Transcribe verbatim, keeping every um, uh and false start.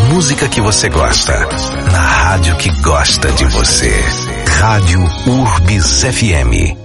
música que você gosta, na rádio que gosta de você. Rádio Urbis F M.